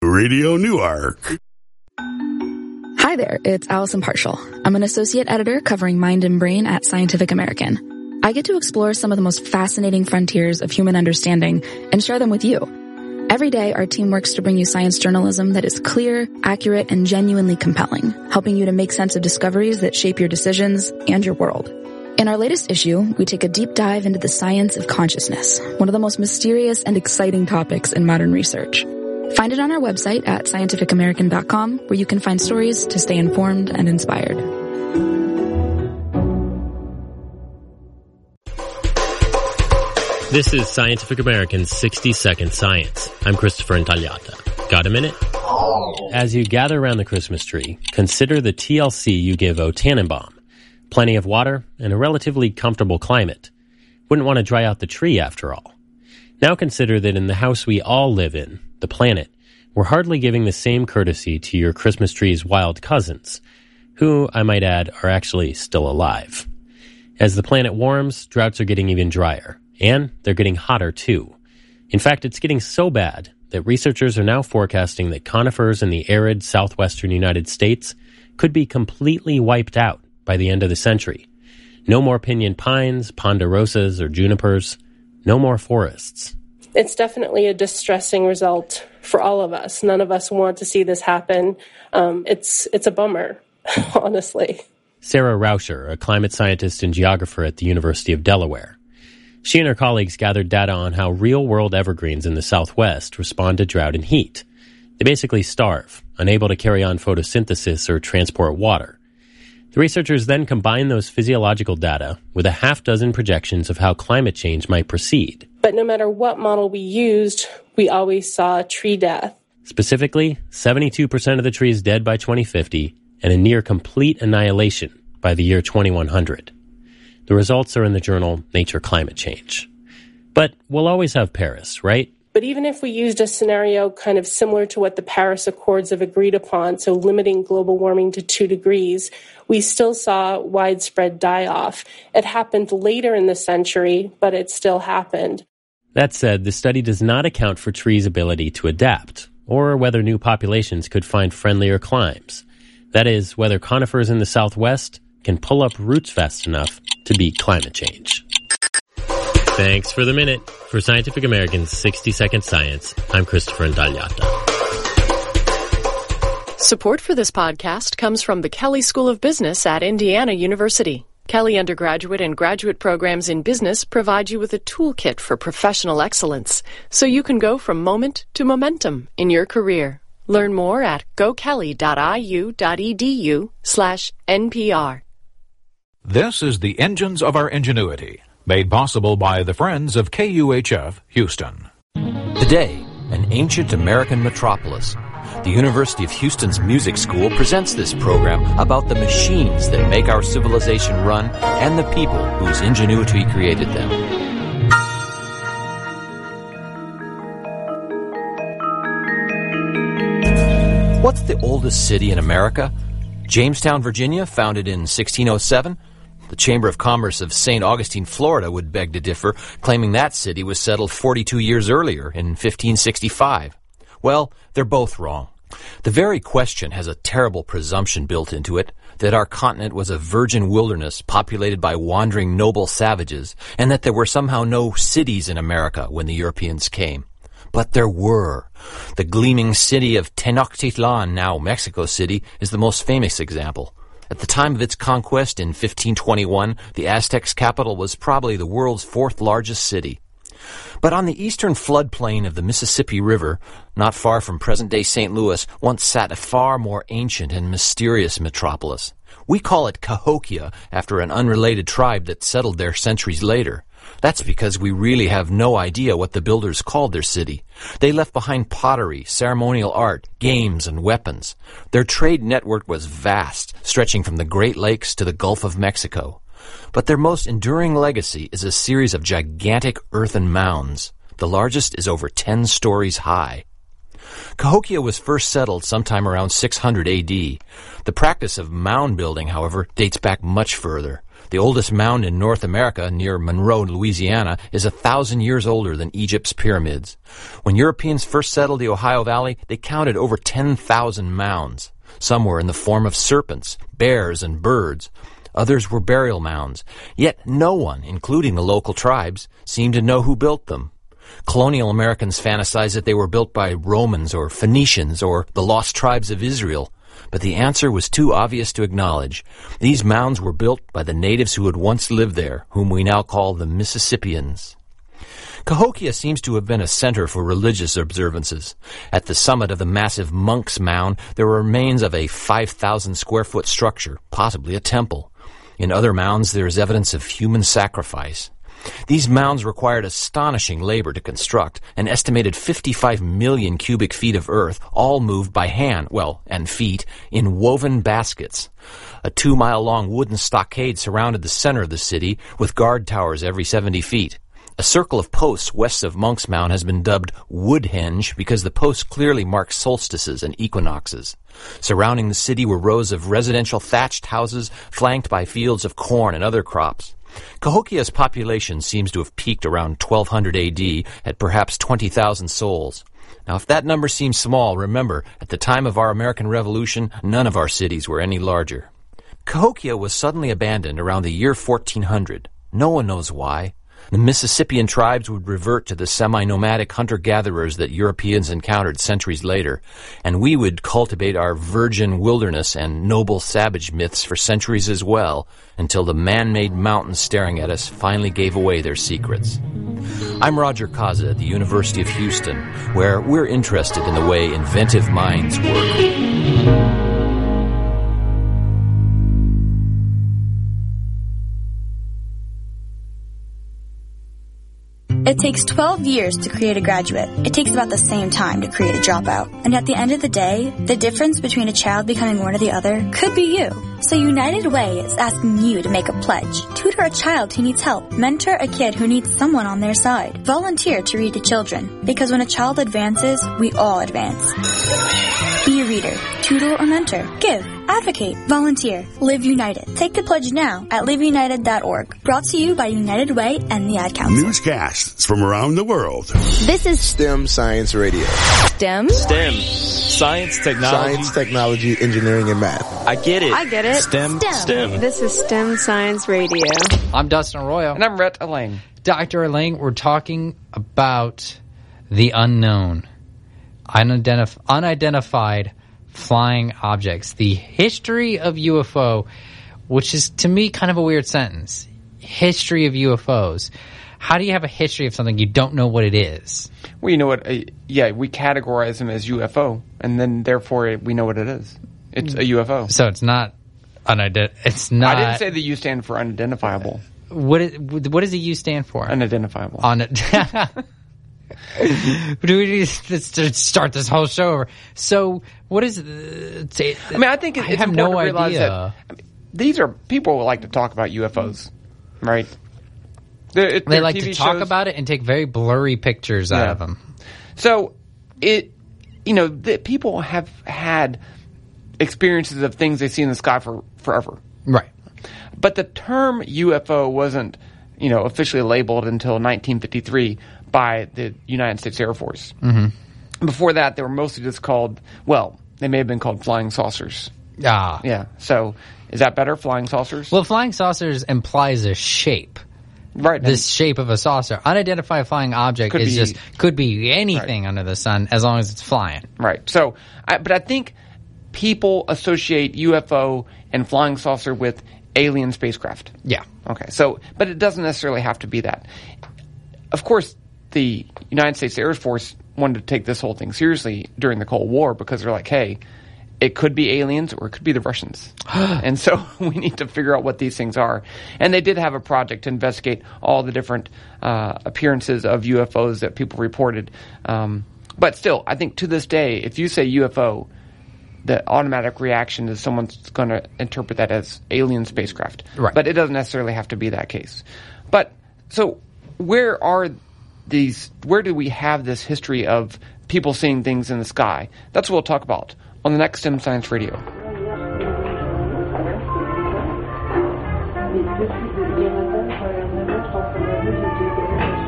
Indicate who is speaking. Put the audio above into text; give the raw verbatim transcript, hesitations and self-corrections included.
Speaker 1: Radio Newark.
Speaker 2: Hi there, it's Allison Partial. I'm an associate editor covering mind and brain at Scientific American. I get to explore some of the most fascinating frontiers of human understanding and share them with you. Every day, our team works to bring you science journalism that is clear, accurate, and genuinely compelling, helping you to make sense of discoveries that shape your decisions and your world. In our latest issue, we take a deep dive into the science of consciousness, one of the most mysterious and exciting topics in modern research. Find it on our website at scientific american dot com, where you can find stories to stay informed and inspired.
Speaker 3: This is Scientific American's sixty second Science. I'm Christopher Intagliata. Got a minute? As you gather around the Christmas tree, consider the T L C you give O Tannenbaum. Plenty of water and a relatively comfortable climate. Wouldn't want to dry out the tree after all. Now consider that in the house we all live in, the planet, we're hardly giving the same courtesy to your Christmas tree's wild cousins, who, I might add, are actually still alive. As the planet warms, droughts are getting even drier, and they're getting hotter too. In fact, it's getting so bad that researchers are now forecasting that conifers in the arid southwestern United States could be completely wiped out by the end of the century. No more pinyon pines, ponderosas, or junipers. No more forests.
Speaker 4: It's definitely a distressing result for all of us. None of us want to see this happen. Um, it's it's a bummer, honestly.
Speaker 3: Sarah Rauscher, a climate scientist and geographer at the University of Delaware. She and her colleagues gathered data on how real-world evergreens in the Southwest respond to drought and heat. They basically starve, unable to carry on photosynthesis or transport water. The researchers then combined those physiological data with a half dozen projections of how climate change might proceed.
Speaker 4: But no matter what model we used, we always saw tree death.
Speaker 3: Specifically, seventy-two percent of the trees dead by twenty fifty and a near complete annihilation by the year twenty-one hundred. The results are in the journal Nature Climate Change. But we'll always have Paris, right?
Speaker 4: But even if we used a scenario kind of similar to what the Paris Accords have agreed upon, so limiting global warming to two degrees, we still saw widespread die-off. It happened later in the century, but it still happened.
Speaker 3: That said, the study does not account for trees' ability to adapt, or whether new populations could find friendlier climes. That is, whether conifers in the Southwest can pull up roots fast enough to beat climate change. Thanks for the minute. For Scientific American's sixty second Science, I'm Christopher Intagliata.
Speaker 5: Support for this podcast comes from the Kelley School of Business at Indiana University. Kelley undergraduate and graduate programs in business provide you with a toolkit for professional excellence, so you can go from moment to momentum in your career. Learn more at gokelley.iu.edu slash NPR.
Speaker 6: This is the Engines of Our Ingenuity, made possible by the Friends of K U H F Houston.
Speaker 7: Today, an ancient American metropolis. The University of Houston's Music School presents this program about the machines that make our civilization run and the people whose ingenuity created them. What's the oldest city in America? Jamestown, Virginia, founded in sixteen oh seven? The Chamber of Commerce of Saint Augustine, Florida, would beg to differ, claiming that city was settled forty-two years earlier, in fifteen sixty-five. Well, they're both wrong. The very question has a terrible presumption built into it, that our continent was a virgin wilderness populated by wandering noble savages, and that there were somehow no cities in America when the Europeans came. But there were. The gleaming city of Tenochtitlan, now Mexico City, is the most famous example. At the time of its conquest in fifteen twenty-one, the Aztecs' capital was probably the world's fourth largest city. But on the eastern floodplain of the Mississippi River, not far from present-day Saint Louis, once sat a far more ancient and mysterious metropolis. We call it Cahokia, after an unrelated tribe that settled there centuries later. That's because we really have no idea what the builders called their city. They left behind pottery, ceremonial art, games, and weapons. Their trade network was vast, stretching from the Great Lakes to the Gulf of Mexico. But their most enduring legacy is a series of gigantic earthen mounds. The largest is over ten stories high. Cahokia was first settled sometime around six hundred A D. The practice of mound building, however, dates back much further. The oldest mound in North America, near Monroe, Louisiana, is a thousand years older than Egypt's pyramids. When Europeans first settled the Ohio Valley, they counted over ten thousand mounds. Some were in the form of serpents, bears, and birds. Others were burial mounds. Yet no one, including the local tribes, seemed to know who built them. Colonial Americans fantasized that they were built by Romans or Phoenicians or the lost tribes of Israel. But the answer was too obvious to acknowledge. These mounds were built by the natives who had once lived there, whom we now call the Mississippians. Cahokia seems to have been a center for religious observances. At the summit of the massive Monk's Mound, there were remains of a five thousand square foot structure, possibly a temple. In other mounds, there is evidence of human sacrifice. These mounds required astonishing labor to construct, an estimated fifty-five million cubic feet of earth, all moved by hand, well, and feet, in woven baskets. A two-mile-long wooden stockade surrounded the center of the city, with guard towers every seventy feet. A circle of posts west of Monk's Mound has been dubbed Woodhenge because the posts clearly mark solstices and equinoxes. Surrounding the city were rows of residential thatched houses flanked by fields of corn and other crops. Cahokia's population seems to have peaked around twelve hundred A D at perhaps twenty thousand souls. Now, if that number seems small, remember, at the time of our American Revolution, none of our cities were any larger. Cahokia was suddenly abandoned around the year fourteen hundred. No one knows why. The Mississippian tribes would revert to the semi-nomadic hunter-gatherers that Europeans encountered centuries later, and we would cultivate our virgin wilderness and noble savage myths for centuries as well, until the man-made mountains staring at us finally gave away their secrets. I'm Roger Kaza at the University of Houston, where we're interested in the way inventive minds work.
Speaker 1: It takes twelve years to create a graduate. It takes about the same time to create a dropout. And at the end of the day, the difference between a child becoming one or the other could be you. So United Way is asking you to make a pledge. Tutor a child who needs help. Mentor a kid who needs someone on their side. Volunteer to read to children. Because when a child advances, we all advance. Be a reader, tutor or mentor. Give, advocate, volunteer. Live United. Take the pledge now at live united dot org. Brought to you by United Way and the Ad Council.
Speaker 8: Newscasts from around the world.
Speaker 9: This is STEM Science Radio.
Speaker 10: STEM?
Speaker 11: STEM. Science, technology.
Speaker 9: Science, technology, engineering, and math.
Speaker 11: I get it.
Speaker 10: I get it.
Speaker 11: STEM.
Speaker 10: STEM.
Speaker 11: STEM.
Speaker 10: This is STEM Science Radio.
Speaker 12: I'm Dustin Arroyo.
Speaker 13: And I'm Rhett Elaine.
Speaker 12: Doctor Elaine, we're talking about the unknown. Unidentif- unidentified flying objects. The history of U F O, which is, to me, kind of a weird sentence. History of U F Os. How do you have a history of something you don't know what it is?
Speaker 13: Well, you know what? Uh, yeah, we categorize them as U F O, and then therefore we know what it is. It's a U F O.
Speaker 12: So it's not unident. It's not.
Speaker 13: I didn't say the U stand for unidentifiable.
Speaker 12: What is, what does the U stand for?
Speaker 13: Unidentifiable.
Speaker 12: Un- Do we need to start this whole show over? So, what is? Uh, t-
Speaker 13: I mean, I think it's
Speaker 12: I have
Speaker 13: important
Speaker 12: no
Speaker 13: to realize
Speaker 12: idea.
Speaker 13: that I mean, these are people who like to talk about U F Os, right? They're, it,
Speaker 12: they
Speaker 13: they're
Speaker 12: like
Speaker 13: T V
Speaker 12: to talk
Speaker 13: shows.
Speaker 12: about it and take very blurry pictures
Speaker 13: yeah.
Speaker 12: out of them.
Speaker 13: So, it, you know, the, people have had experiences of things they see in the sky for forever,
Speaker 12: right?
Speaker 13: But the term U F O wasn't, you know, officially labeled until nineteen fifty-three by the United States Air Force.
Speaker 12: Mm-hmm.
Speaker 13: Before that, they were mostly just called, well, they may have been called flying saucers.
Speaker 12: Ah.
Speaker 13: Yeah. So, is that better, flying saucers?
Speaker 12: Well, flying saucers implies a shape.
Speaker 13: Right.
Speaker 12: This shape of a saucer. Unidentified flying object
Speaker 13: could
Speaker 12: is
Speaker 13: be,
Speaker 12: just, could be anything
Speaker 13: right.
Speaker 12: under the sun as long as it's flying.
Speaker 13: Right. So, I, but I think people associate U F O and flying saucer with alien spacecraft.
Speaker 12: Yeah.
Speaker 13: Okay. So, but it doesn't necessarily have to be that. Of course, the United States Air Force wanted to take this whole thing seriously during the Cold War because they're like, hey, it could be aliens or it could be the Russians. And so we need to figure out what these things are. And they did have a project to investigate all the different uh, appearances of U F Os that people reported. Um, but still, I think to this day, if you say U F O, the automatic reaction is someone's going to interpret that as alien spacecraft.
Speaker 12: Right.
Speaker 13: But it doesn't necessarily have to be that case. But so where are these, where do we have this history of people seeing things in the sky? That's what we'll talk about on the next STEM Science Radio.